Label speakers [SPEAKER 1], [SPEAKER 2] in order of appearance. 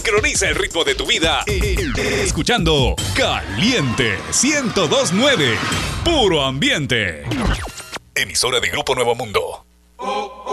[SPEAKER 1] Sincroniza el ritmo de tu vida. Escuchando Caliente 102.9. Puro ambiente. Emisora de Grupo Nuevo Mundo.